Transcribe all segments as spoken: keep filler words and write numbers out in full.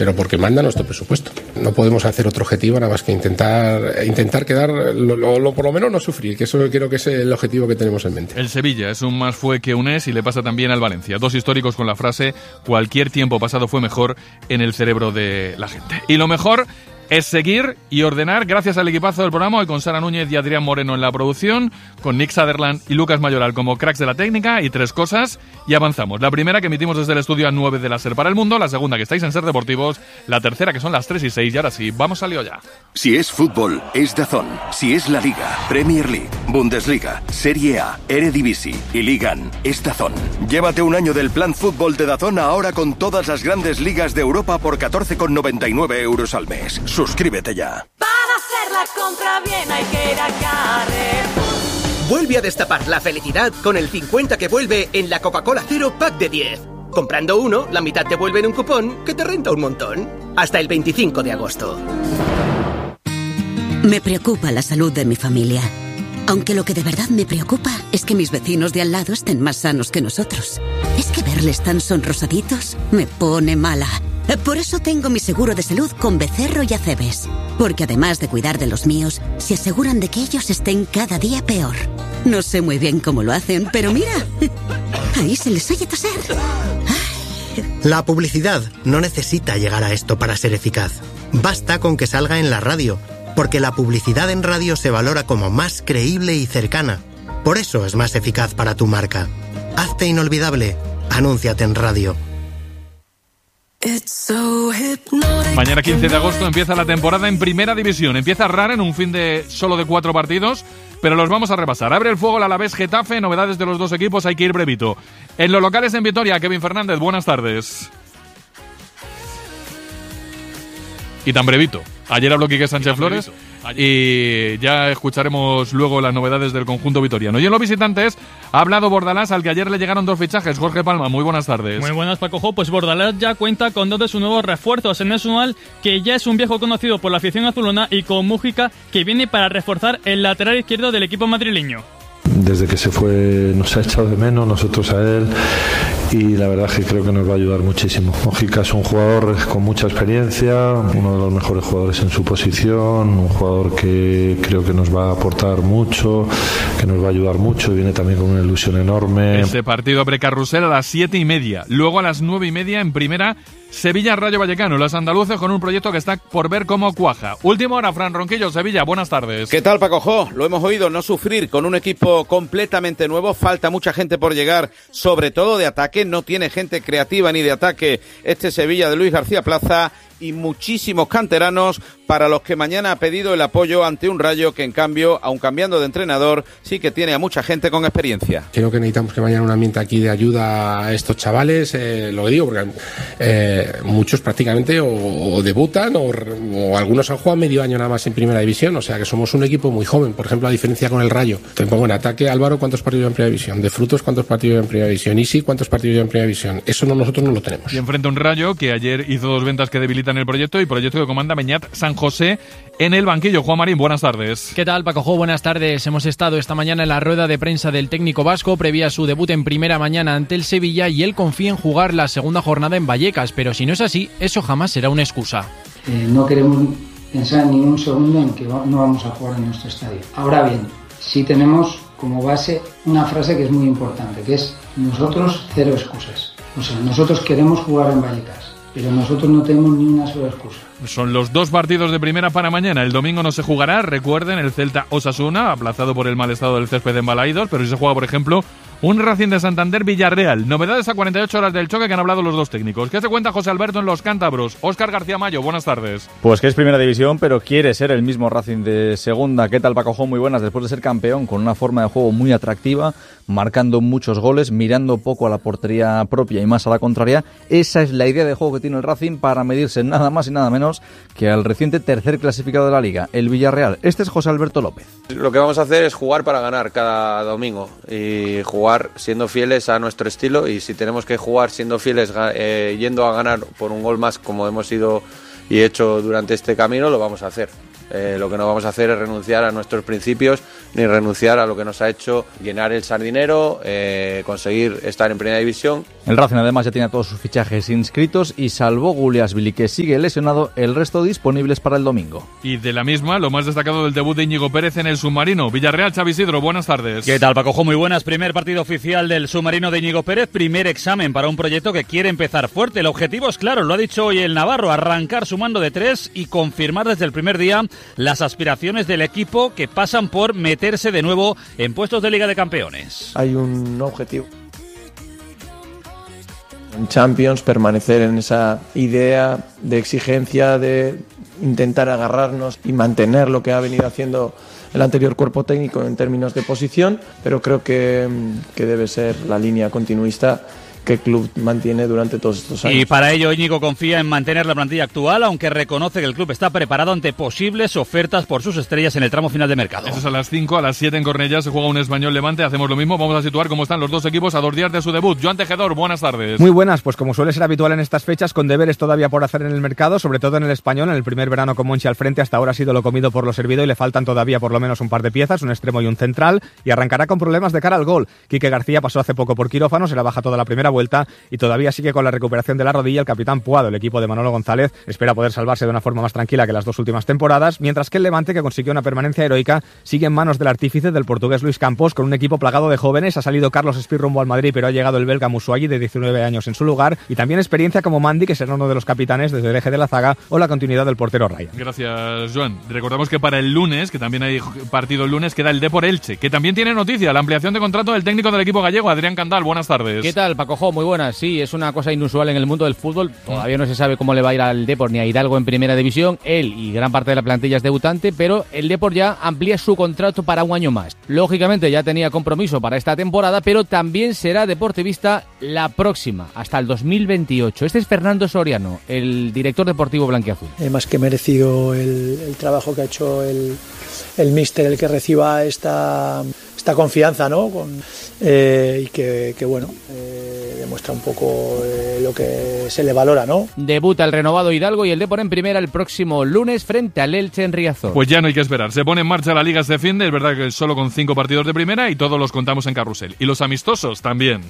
pero porque manda nuestro presupuesto. No podemos hacer otro objetivo nada más que intentar intentar quedar, lo, lo, lo, por lo menos no sufrir, que eso creo que es el objetivo que tenemos en mente. El Sevilla es un más fue que un es y le pasa también al Valencia. Dos históricos con la frase cualquier tiempo pasado fue mejor en el cerebro de la gente. Y lo mejor es seguir y ordenar gracias al equipazo del programa, hoy con Sara Núñez y Adrián Moreno en la producción, con Nick Sutherland y Lucas Mayoral como cracks de la técnica, y tres cosas, y avanzamos. La primera que emitimos desde el estudio a nueve de la SER para el mundo, la segunda que estáis en SER Deportivos, la tercera que son las tres y seis, y ahora sí, vamos al lío ya. Si es fútbol, es DAZN. Si es la Liga, Premier League, Bundesliga, Serie A, Eredivisie y Ligan, es DAZN. Llévate un año del plan fútbol de DAZN ahora con todas las grandes ligas de Europa por catorce con noventa y nueve euros al mes. Suscríbete ya. Para hacer la compra bien hay que ir a Carrefour. Vuelve a destapar la felicidad con el cincuenta que vuelve en la Coca-Cola Cero Pack de diez. Comprando uno, la mitad te vuelve en un cupón que te renta un montón. Hasta el veinticinco de agosto. Me preocupa la salud de mi familia. Aunque lo que de verdad me preocupa es que mis vecinos de al lado estén más sanos que nosotros. Es que verles tan sonrosaditos me pone mala. Por eso tengo mi seguro de salud con Becerro y Acebes. Porque además de cuidar de los míos, se aseguran de que ellos estén cada día peor. No sé muy bien cómo lo hacen, pero mira, ahí se les oye toser. La publicidad no necesita llegar a esto para ser eficaz. Basta con que salga en la radio, porque la publicidad en radio se valora como más creíble y cercana. Por eso es más eficaz para tu marca. Hazte inolvidable. Anúnciate en radio. Mañana quince de agosto empieza la temporada en Primera División. Empieza rara en un fin de solo de cuatro partidos, pero los vamos a repasar. Abre el fuego el Alavés Getafe, novedades de los dos equipos, hay que ir brevito. En los locales en Vitoria, Kevin Fernández, buenas tardes. Y tan brevito. Ayer habló Quique Sánchez Flores y ya escucharemos luego las novedades del conjunto vitoriano. Y en los visitantes ha hablado Bordalás, al que ayer le llegaron dos fichajes. Jorge Palma, muy buenas tardes. Muy buenas, Paco Jo. Pues Bordalás ya cuenta con dos de sus nuevos refuerzos. En Esual, que ya es un viejo conocido por la afición azulona, y con Mújica, que viene para reforzar el lateral izquierdo del equipo madrileño. Desde que se fue nos ha echado de menos, nosotros a él, y la verdad es que creo que nos va a ayudar muchísimo. Mújica es un jugador con mucha experiencia, uno de los mejores jugadores en su posición, un jugador que creo que nos va a aportar mucho, que nos va a ayudar mucho, y viene también con una ilusión enorme. Este partido precarrusel a las siete y media, luego a las nueve y media en primera, Sevilla Rayo Vallecano, los andaluces con un proyecto que está por ver cómo cuaja. Última hora, Fran Ronquillo, Sevilla, buenas tardes. ¿Qué tal, Paco Jo? Lo hemos oído, no sufrir con un equipo completamente nuevo, falta mucha gente por llegar, sobre todo de ataque, no tiene gente creativa ni de ataque este Sevilla de Luis García Plaza, y muchísimos canteranos para los que mañana ha pedido el apoyo ante un Rayo que, en cambio, aun cambiando de entrenador, sí que tiene a mucha gente con experiencia. Creo que necesitamos que mañana un ambiente aquí de ayuda a estos chavales, eh, lo digo porque eh, muchos prácticamente o, o debutan o, o algunos han jugado medio año nada más en Primera División, o sea que somos un equipo muy joven, por ejemplo, a diferencia con el Rayo. Te pongo en ataque, Álvaro, ¿cuántos partidos en Primera División? De Frutos, ¿cuántos partidos en Primera División? Isi, ¿cuántos partidos en Primera División? Eso no, nosotros no lo tenemos. Y enfrente un Rayo que ayer hizo dos ventas que debilitan el proyecto, y proyecto que comanda Beñat San José en el banquillo. Juan Marín, buenas tardes. ¿Qué tal, Paco Jo? Buenas tardes. Hemos estado esta mañana en la rueda de prensa del técnico vasco previa a su debut en primera mañana ante el Sevilla, y él confía en jugar la segunda jornada en Vallecas, pero si no es así, eso jamás será una excusa. Eh, no queremos pensar ni un segundo en que no vamos a jugar en nuestro estadio. Ahora bien, sí tenemos como base una frase que es muy importante, que es: nosotros cero excusas. O sea, nosotros queremos jugar en Vallecas, pero nosotros no tenemos ni una sola excusa. Son los dos partidos de primera para mañana. El domingo no se jugará, recuerden, el Celta Osasuna, aplazado por el mal estado del césped en Balaidos, pero sí se juega, por ejemplo, un Racing de Santander Villarreal. Novedades a cuarenta y ocho horas del choque que han hablado los dos técnicos. ¿Qué se cuenta José Alberto en los cántabros? Óscar García Mayo, buenas tardes. Pues que es Primera División, pero quiere ser el mismo Racing de Segunda. ¿Qué tal, Paco Jo? Muy buenas. Después de ser campeón, con una forma de juego muy atractiva, marcando muchos goles, mirando poco a la portería propia y más a la contraria, esa es la idea de juego que tiene el Racing para medirse nada más y nada menos que al reciente tercer clasificado de la Liga, el Villarreal. Este es José Alberto López. Lo que vamos a hacer es jugar para ganar cada domingo y jugar siendo fieles a nuestro estilo, y si tenemos que jugar siendo fieles eh, yendo a ganar por un gol más, como hemos ido y hecho durante este camino, lo vamos a hacer. Eh, lo que no vamos a hacer es renunciar a nuestros principios ni renunciar a lo que nos ha hecho llenar el sardinero, eh, conseguir estar en primera división. El Racing además ya tiene todos sus fichajes inscritos y salvo Guliasvili, que sigue lesionado, el resto disponibles para el domingo. Y de la misma, lo más destacado del debut de Íñigo Pérez en el submarino. Villarreal, Xavi Isidro, buenas tardes. ¿Qué tal, Paco? Muy buenas. Primer partido oficial del submarino de Íñigo Pérez, primer examen para un proyecto que quiere empezar fuerte. El objetivo es claro, lo ha dicho hoy el navarro, arrancar sumando de tres y confirmar desde el primer día las aspiraciones del equipo, que pasan por meterse de nuevo en puestos de Liga de Campeones. Hay un objetivo en Champions, permanecer en esa idea de exigencia, de intentar agarrarnos y mantener lo que ha venido haciendo el anterior cuerpo técnico en términos de posición, pero creo que, que debe ser la línea continuista que el club mantiene durante todos estos años. Y para ello Íñigo confía en mantener la plantilla actual, aunque reconoce que el club está preparado ante posibles ofertas por sus estrellas en el tramo final de mercado. Eso es a las cinco, a las siete en Cornellá se juega un Español Levante, hacemos lo mismo, vamos a situar cómo están los dos equipos a dos días de su debut. Joan Tejedor, buenas tardes. Muy buenas, pues como suele ser habitual en estas fechas, con deberes todavía por hacer en el mercado, sobre todo en el Español, en el primer verano con Monchi al frente, hasta ahora ha sido lo comido por lo servido y le faltan todavía por lo menos un par de piezas, un extremo y un central, y arrancará con problemas de cara al gol. Quique García pasó hace poco por quirófano, se la baja toda la primera vuelta y todavía Todavía sigue con la recuperación de la rodilla el capitán Puado. El equipo de Manolo González espera poder salvarse de una forma más tranquila que las dos últimas temporadas, mientras que el Levante, que consiguió una permanencia heroica, sigue en manos del artífice del portugués Luis Campos, con un equipo plagado de jóvenes. Ha salido Carlos Espí rumbo al Madrid, pero ha llegado el belga Musuagi, de diecinueve años, en su lugar, y también experiencia como Mandy, que será uno de los capitanes desde el eje de la zaga, o la continuidad del portero Ryan. Gracias, Joan. Recordamos que para el lunes, que también hay partido el lunes, queda el Depor Elche, que también tiene noticia, la ampliación de contrato del técnico del equipo gallego, Adrián Candal. Buenas tardes. ¿Qué tal, Paco? Muy buenas. Sí, es una cosa inusual en el mundo del fútbol. Todavía no se sabe cómo le va a ir al Depor ni a Hidalgo en primera división. Él y gran parte de la plantilla es debutante, pero el Depor ya amplía su contrato para un año más. Lógicamente ya tenía compromiso para esta temporada, pero también será deportivista la próxima, hasta el dos mil veintiocho. Este es Fernando Soriano, el director deportivo blanquiazul. Eh, más que merecido el, el trabajo que ha hecho el, el míster, el que reciba esta, esta confianza, ¿no? Con, eh, y que, que bueno, eh, demuestra un poco eh, lo que se le valora, ¿no? Debuta el renovado Hidalgo y el Depor en primera el próximo lunes frente al Elche en Riazor. Pues ya no hay que esperar. Se pone en marcha la Liga este fin de, es verdad que solo con cinco partidos de primera y todos los contamos en carrusel. Y los amistosos también.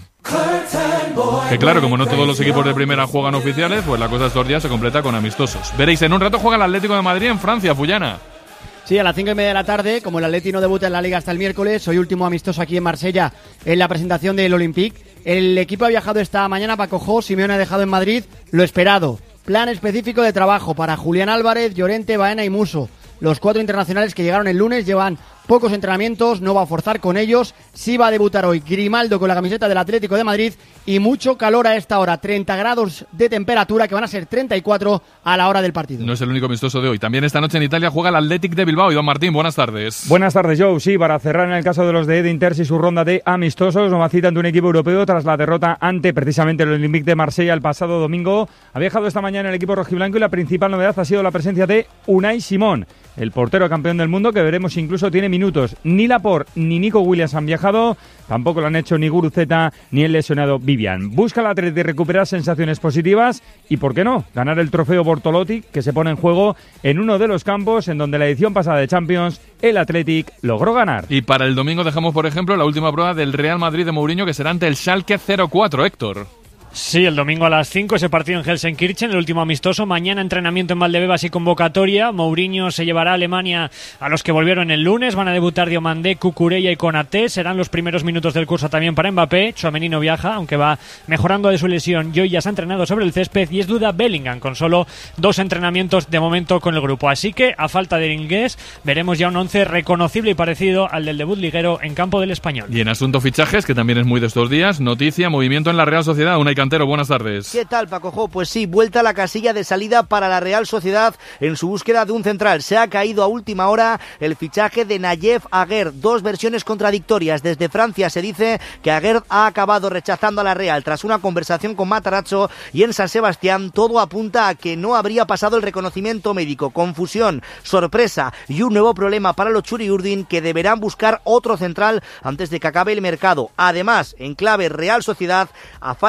Que claro, como no todos los equipos de primera juegan oficiales, pues la cosa estos días se completa con amistosos. Veréis, en un rato juega el Atlético de Madrid en Francia, Fullana. Sí, a las cinco y media de la tarde, como el Atleti no debuta en la Liga hasta el miércoles, hoy último amistoso aquí en Marsella en la presentación del Olympique. El equipo ha viajado esta mañana para Cojó, Simeone ha dejado en Madrid lo esperado. Plan específico de trabajo para Julián Álvarez, Llorente, Baena y Muso. Los cuatro internacionales que llegaron el lunes llevan pocos entrenamientos, no va a forzar con ellos. Sí va a debutar hoy Grimaldo con la camiseta del Atlético de Madrid y mucho calor a esta hora, treinta grados de temperatura que van a ser treinta y cuatro a la hora del partido. No es el único amistoso de hoy. También esta noche en Italia juega el Athletic de Bilbao. Iván Martín, buenas tardes. Buenas tardes, Joe. Sí, para cerrar en el caso de los de Edin Terzi su ronda de amistosos, nueva cita ante un equipo europeo tras la derrota ante precisamente el Olympique de Marsella el pasado domingo. Ha viajado esta mañana el equipo rojiblanco y la principal novedad ha sido la presencia de Unai Simón, el portero campeón del mundo, que veremos incluso tiene minutos. Ni Laporte ni Nico Williams han viajado, tampoco lo han hecho ni Guruceta ni el lesionado Vivian. Busca el Atleti recuperar sensaciones positivas y, ¿por qué no?, ganar el trofeo Bortolotti, que se pone en juego en uno de los campos en donde la edición pasada de Champions el Athletic logró ganar. Y para el domingo dejamos, por ejemplo, la última prueba del Real Madrid de Mourinho, que será ante el Schalke cero cuatro, Héctor. Sí, el domingo a las cinco ese partido en Gelsenkirchen, el último amistoso. Mañana entrenamiento en Valdebebas y convocatoria. Mourinho se llevará a Alemania a los que volvieron el lunes. Van a debutar Diomandé, Cucurella y Konaté. Serán los primeros minutos del curso también para Mbappé. Tchouaméni no viaja, aunque va mejorando de su lesión. Joy ya se ha entrenado sobre el césped y es duda Bellingham, con solo dos entrenamientos de momento con el grupo. Así que, a falta del inglés, veremos ya un once reconocible y parecido al del debut liguero en campo del Español. Y en asunto fichajes, que también es muy de estos días, noticia, movimiento en la Real Sociedad. Una Cantero, buenas tardes. ¿Qué tal, Paco Jo? Pues sí, vuelta a la casilla de salida para la Real Sociedad en su búsqueda de un central. Se ha caído a última hora el fichaje de Nayef Aguerd. Dos versiones contradictorias. Desde Francia se dice que Aguerd ha acabado rechazando a la Real tras una conversación con Matarazzo, y en San Sebastián todo apunta a que no habría pasado el reconocimiento médico. Confusión, sorpresa y un nuevo problema para los Churiurdin, que deberán buscar otro central antes de que acabe el mercado. Además, en clave Real Sociedad, a falta de la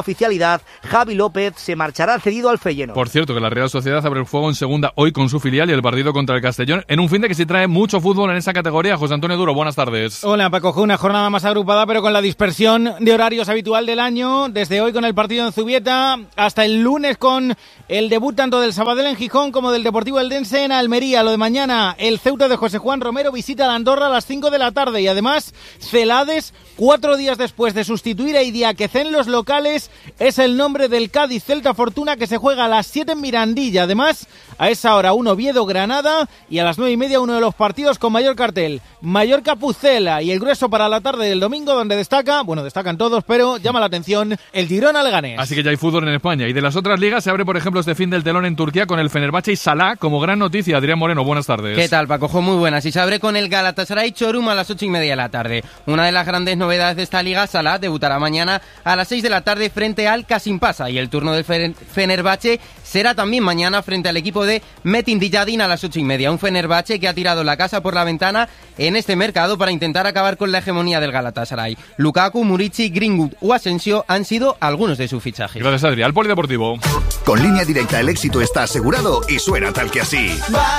oficialidad, Javi López se marchará cedido al Feyenoord. Por cierto, que la Real Sociedad abre el fuego en segunda hoy con su filial y el partido contra el Castellón, en un fin de que sí trae mucho fútbol en esa categoría. José Antonio Duro, buenas tardes. Hola, Paco, una jornada más agrupada, pero con la dispersión de horarios habitual del año, desde hoy con el partido en Zubieta, hasta el lunes con el debut tanto del Sabadell en Gijón como del Deportivo Eldense en Almería. Lo de mañana, el Ceuta de José Juan Romero visita a Andorra a las cinco de la tarde y además Celades, cuatro días después de sustituir a Idiáquez en los locales, es el nombre del Cádiz Celta Fortuna que se juega a las siete en Mirandilla. Además, a esa hora un Oviedo Granada y a las nueve y media uno de los partidos con mayor cartel, Mallorca Pucela, y el grueso para la tarde del domingo donde destaca, bueno, destacan todos, pero llama la atención el Girona Leganés. Así que ya hay fútbol en España y de las otras ligas se abre, por ejemplo, este fin del telón en Turquía con el Fenerbahce y Salah como gran noticia. Adrián Moreno, buenas tardes. ¿Qué tal, Paco? Muy buenas. Y se abre con el Galatasaray Çorum a las ocho y media de la tarde. Una de las grandes novedades de esta liga, Salah debutará mañana a las seis de la tarde frente al Kasimpasa y el turno del Fenerbahce será también mañana frente al equipo de Metin Diyadin a las ocho y media. Un Fenerbahce que ha tirado la casa por la ventana en este mercado para intentar acabar con la hegemonía del Galatasaray. Lukaku, Murici, Greenwood o Asensio han sido algunos de sus fichajes. Gracias, Adrián. Al Polideportivo. Con Línea Directa el éxito está asegurado y suena tal que así.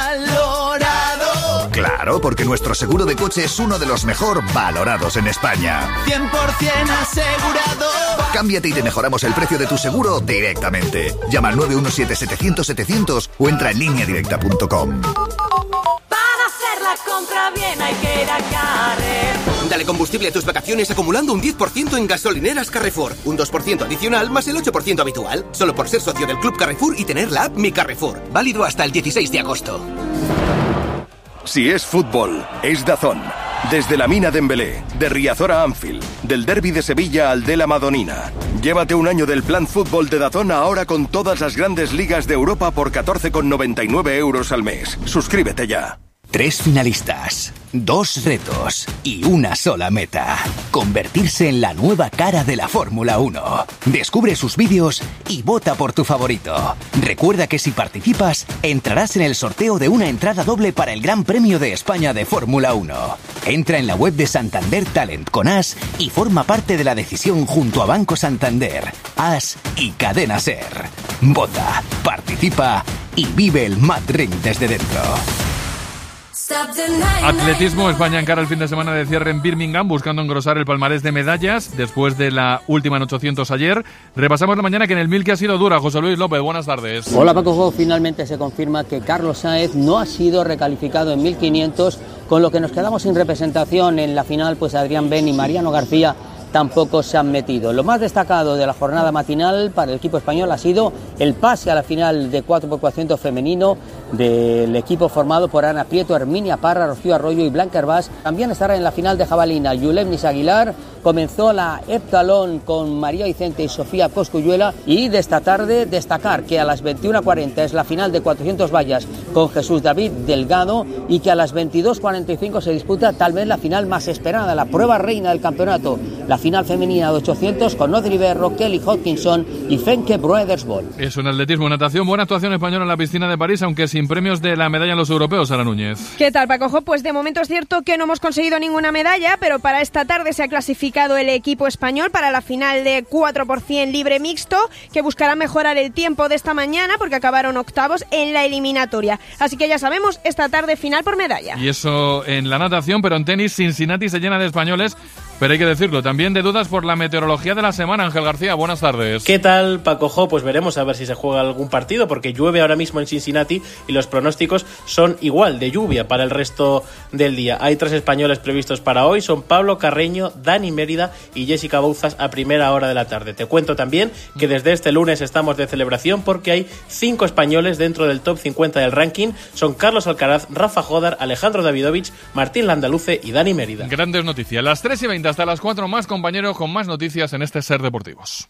Valorado. Claro, porque nuestro seguro de coche es uno de los mejor valorados en España. cien por ciento asegurado. Cámbiate y te mejoramos el precio de tu seguro directamente. Llama al nueve uno siete, setecientos, setecientos o entra en línea directa punto com. Para hacer la compra bien hay que ir a Carrefour. Dale combustible a tus vacaciones acumulando un diez por ciento en gasolineras Carrefour. Un dos por ciento adicional más el ocho por ciento habitual. Solo por ser socio del Club Carrefour y tener la app Mi Carrefour. Válido hasta el dieciséis de agosto. Si es fútbol, es DAZN. Desde la Mina Dembélé, de Riazor a Anfield, del Derbi de Sevilla al de la Madonina. Llévate un año del plan fútbol de DAZN ahora con todas las grandes ligas de Europa por catorce con noventa y nueve euros al mes. Suscríbete ya. Tres finalistas, dos retos y una sola meta. Convertirse en la nueva cara de la Fórmula uno. Descubre sus vídeos y vota por tu favorito. Recuerda que si participas, entrarás en el sorteo de una entrada doble para el Gran Premio de España de Fórmula uno. Entra en la web de Santander Talent con As y forma parte de la decisión junto a Banco Santander, As y Cadena Ser. Vota, participa y vive el Mad Ring desde dentro. Atletismo. España encara el fin de semana de cierre en Birmingham buscando engrosar el palmarés de medallas después de la última en ochocientos ayer. Repasamos la mañana que en el mil que ha sido dura. José Luis López, buenas tardes. Hola Paco, finalmente se confirma que Carlos Sáenz no ha sido recalificado en mil quinientos, con lo que nos quedamos sin representación en la final, pues Adrián Ben y Mariano García tampoco se han metido. Lo más destacado de la jornada matinal para el equipo español ha sido el pase a la final de cuatro por cuatrocientos femenino del equipo formado por Ana Prieto, Herminia Parra, Rocío Arroyo y Blanca Herbás. También estará en la final de jabalina Yulemnis Aguilar. Comenzó la heptalón con María Vicente y Sofía Cosculluela, y de esta tarde destacar que a las veintiuna cuarenta es la final de cuatrocientos vallas con Jesús David Delgado y que a las veintidós cuarenta y cinco se disputa tal vez la final más esperada, la prueba reina del campeonato, la final femenina de ochocientos con Audrey Berro, Kelly Hodkinson y Fenke Broedersbol. Eso en atletismo. Natación, buena actuación española en la piscina de París, aunque sin premios de la medalla en los europeos. Sara Núñez. ¿Qué tal, Paco? Pues de momento es cierto que no hemos conseguido ninguna medalla, pero para esta tarde se ha clasificado el equipo español para la final de cuatro por ciento libre mixto, que buscará mejorar el tiempo de esta mañana porque acabaron octavos en la eliminatoria. Así que ya sabemos, esta tarde final por medalla. Y eso en la natación, pero en tenis Cincinnati se llena de españoles. Pero hay que decirlo, también de dudas por la meteorología de la semana. Ángel García, buenas tardes. ¿Qué tal, Paco Jo? Pues veremos a ver si se juega algún partido, porque llueve ahora mismo en Cincinnati y los pronósticos son igual, de lluvia para el resto del día. Hay tres españoles previstos para hoy, son Pablo Carreño, Dani Mérida y Jessica Bouzas a primera hora de la tarde. Te cuento también que desde este lunes estamos de celebración porque hay cinco españoles dentro del top cincuenta del ranking. Son Carlos Alcaraz, Rafa Jodar, Alejandro Davidovich, Martín Landaluce y Dani Mérida. Grandes noticias. Las tres y veinte hasta las cuatro más, compañeros, con más noticias en este Ser Deportivos.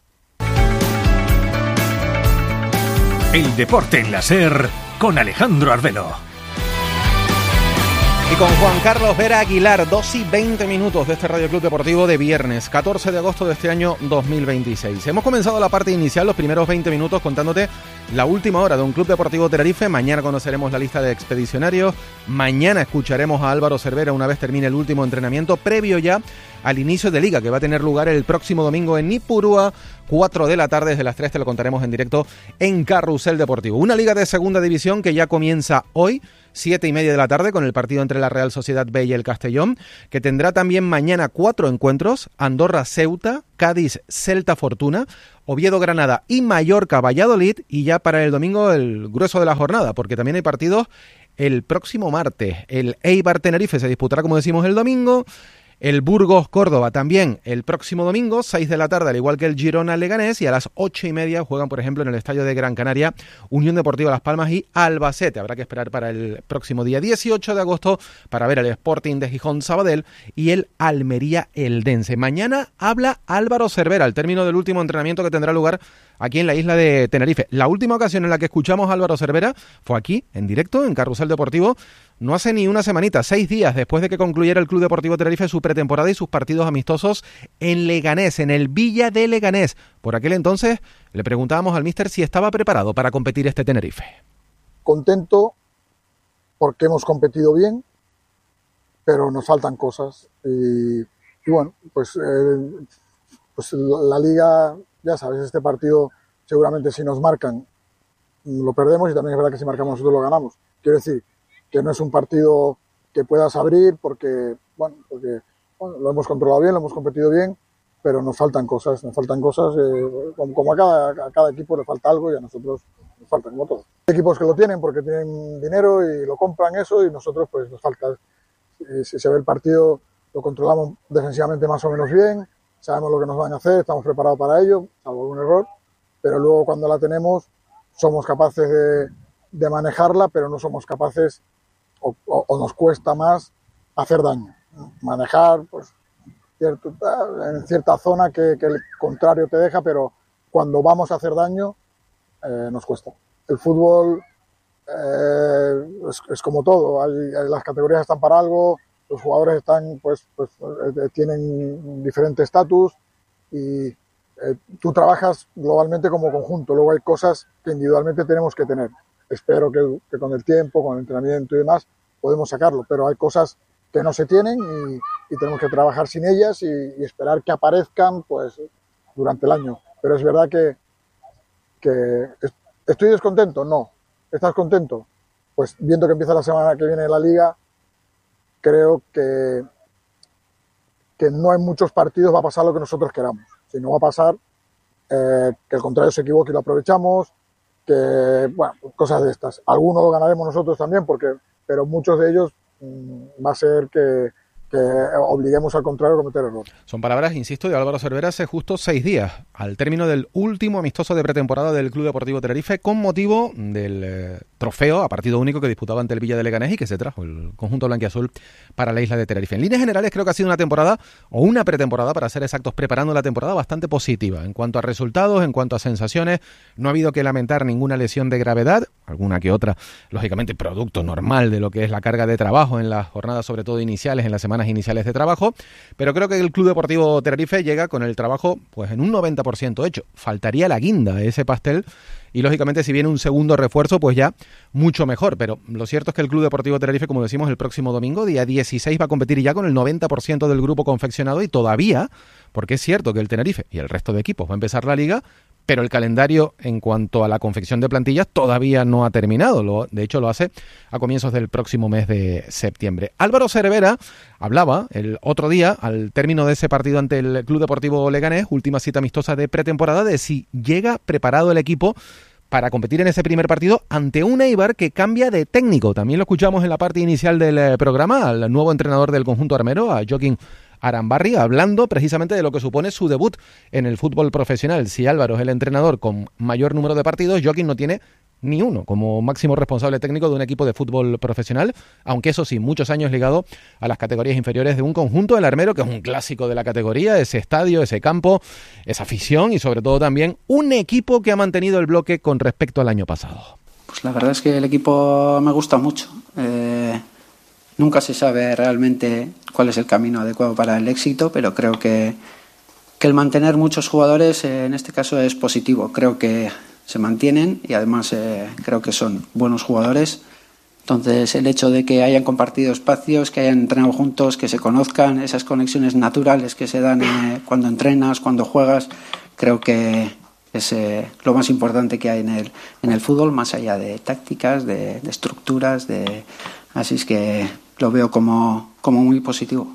El deporte en la Ser con Alejandro Arbelo. Y con Juan Carlos Vera Aguilar, dos y veinte minutos de este Radio Club Deportivo de viernes, catorce de agosto de este año dos mil veintiséis. Hemos comenzado la parte inicial, los primeros veinte minutos, contándote la última hora de un Club Deportivo Tenerife. Mañana conoceremos la lista de expedicionarios. Mañana escucharemos a Álvaro Cervera una vez termine el último entrenamiento, previo ya al inicio de Liga, que va a tener lugar el próximo domingo en Ipurúa, cuatro de la tarde, desde las tres te lo contaremos en directo en Carrusel Deportivo. Una Liga de Segunda División que ya comienza hoy, siete y media de la tarde, con el partido entre la Real Sociedad B y el Castellón, que tendrá también mañana cuatro encuentros: Andorra-Ceuta, Cádiz-Celta Fortuna, Oviedo-Granada y Mallorca-Valladolid, y ya para el domingo el grueso de la jornada, porque también hay partidos el próximo martes. El Eibar-Tenerife se disputará, como decimos, el domingo. El Burgos-Córdoba también el próximo domingo, seis de la tarde, al igual que el Girona-Leganés, y a las ocho y media juegan, por ejemplo, en el estadio de Gran Canaria, Unión Deportiva Las Palmas y Albacete. Habrá que esperar para el próximo día dieciocho de agosto para ver el Sporting de Gijón-Sabadell y el Almería-Eldense. Mañana habla Álvaro Cervera, al término del último entrenamiento que tendrá lugar aquí en la isla de Tenerife. La última ocasión en la que escuchamos a Álvaro Cervera fue aquí, en directo, en Carrusel Deportivo, no hace ni una semanita, seis días después de que concluyera el Club Deportivo Tenerife su pretemporada y sus partidos amistosos en Leganés, en el Villa de Leganés. Por aquel entonces le preguntábamos al míster si estaba preparado para competir este Tenerife. Contento porque hemos competido bien, pero nos faltan cosas. Y, y bueno, pues, eh, pues la Liga, ya sabes, este partido seguramente si nos marcan lo perdemos, y también es verdad que si marcamos nosotros lo ganamos. Quiero decir que no es un partido que puedas abrir porque, bueno, porque bueno, lo hemos controlado bien, lo hemos competido bien, pero nos faltan cosas, nos faltan cosas, eh, como, como a, cada, a cada equipo le falta algo y a nosotros nos falta como todo. Hay equipos que lo tienen porque tienen dinero y lo compran eso, y nosotros pues nos falta. Si, si se ve el partido, lo controlamos defensivamente más o menos bien, sabemos lo que nos van a hacer, estamos preparados para ello, salvo algún error, pero luego cuando la tenemos somos capaces de, de manejarla, pero no somos capaces o, o, o nos cuesta más hacer daño. Manejar pues cierto, en cierta zona que, que el contrario te deja, pero cuando vamos a hacer daño eh, nos cuesta. El fútbol eh, es, es como todo, hay, hay, las categorías están para algo, los jugadores están pues, pues eh, tienen diferente estatus y eh, tú trabajas globalmente como conjunto. Luego hay cosas que individualmente tenemos que tener. Espero que, que con el tiempo, con el entrenamiento y demás podemos sacarlo, pero hay cosas que no se tienen y, y tenemos que trabajar sin ellas y, y esperar que aparezcan pues durante el año. Pero es verdad que, que ¿estoy descontento? No. ¿Estás contento? Pues viendo que empieza la semana que viene la Liga, creo que, que no en muchos partidos va a pasar lo que nosotros queramos. Si no va a pasar, eh, que el contrario se equivoque y lo aprovechamos, que, bueno, cosas de estas. Algunos lo ganaremos nosotros también, porque, pero muchos de ellos mmm, va a ser que, que obliguemos al contrario a cometer errores. Son palabras, insisto, de Álvaro Cervera hace justo seis días, al término del último amistoso de pretemporada del Club Deportivo Tenerife, con motivo del eh, trofeo a partido único que disputaba ante el Villa de Leganés y que se trajo el conjunto blanquiazul para la isla de Tenerife. En líneas generales creo que ha sido una temporada, o una pretemporada para ser exactos, preparando la temporada bastante positiva. En cuanto a resultados, en cuanto a sensaciones, no ha habido que lamentar ninguna lesión de gravedad, alguna que otra, lógicamente producto normal de lo que es la carga de trabajo en las jornadas, sobre todo iniciales, en las semanas iniciales de trabajo, pero creo que el Club Deportivo Tenerife llega con el trabajo pues en un noventa por ciento hecho. Faltaría la guinda, ese pastel, y lógicamente si viene un segundo refuerzo pues ya mucho mejor, pero lo cierto es que el Club Deportivo Tenerife, como decimos, el próximo domingo, día dieciséis, va a competir ya con el noventa por ciento del grupo confeccionado, y todavía, porque es cierto que el Tenerife y el resto de equipos va a empezar la Liga, pero el calendario en cuanto a la confección de plantillas todavía no ha terminado. Lo, de hecho, lo hace a comienzos del próximo mes de septiembre. Álvaro Cervera hablaba el otro día, al término de ese partido ante el Club Deportivo Leganés, última cita amistosa de pretemporada, de si llega preparado el equipo para competir en ese primer partido ante un Eibar que cambia de técnico. También lo escuchamos en la parte inicial del programa, al nuevo entrenador del conjunto armero, a Joaquín Arambarri, hablando precisamente de lo que supone su debut en el fútbol profesional. Si Álvaro es el entrenador con mayor número de partidos, Joaquín no tiene ni uno como máximo responsable técnico de un equipo de fútbol profesional, aunque eso sí, muchos años ligado a las categorías inferiores de un conjunto del Armero, que es un clásico de la categoría, ese estadio, ese campo, esa afición y sobre todo también un equipo que ha mantenido el bloque con respecto al año pasado. Pues la verdad es que el equipo me gusta mucho. Eh... Nunca se sabe realmente cuál es el camino adecuado para el éxito, pero creo que, que el mantener muchos jugadores eh, en este caso es positivo. Creo que se mantienen y además eh, creo que son buenos jugadores. Entonces el hecho de que hayan compartido espacios, que hayan entrenado juntos, que se conozcan, esas conexiones naturales que se dan eh, cuando entrenas, cuando juegas, creo que es eh, lo más importante que hay en el, en el fútbol, más allá de tácticas, de, de estructuras, de, así es que lo veo como, como muy positivo.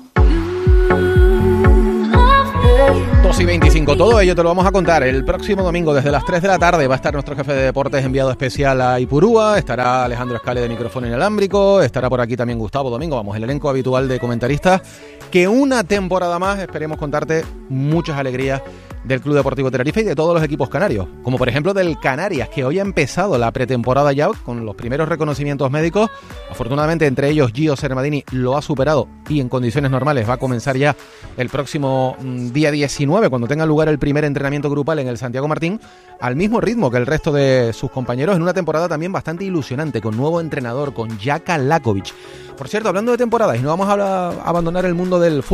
dos y veinticinco, todo ello te lo vamos a contar el próximo domingo desde las tres de la tarde. Va a estar nuestro jefe de deportes enviado especial a Ipurúa, estará Alejandro Escale de micrófono inalámbrico, estará por aquí también Gustavo Domingo, vamos, el elenco habitual de comentaristas, que una temporada más esperemos contarte muchas alegrías del Club Deportivo Tenerife y de todos los equipos canarios, como por ejemplo del Canarias, que hoy ha empezado la pretemporada ya con los primeros reconocimientos médicos. Afortunadamente entre ellos Gio Sermadini lo ha superado y en condiciones normales va a comenzar ya el próximo día diecinueve, cuando tenga lugar el primer entrenamiento grupal en el Santiago Martín, al mismo ritmo que el resto de sus compañeros, en una temporada también bastante ilusionante, con nuevo entrenador, con Jaka Lakovic. Por cierto, hablando de temporadas, y no vamos a abandonar el mundo del fútbol,